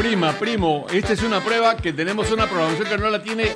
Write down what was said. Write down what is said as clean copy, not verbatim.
primo, esta es una prueba que tenemos una programación que no la tiene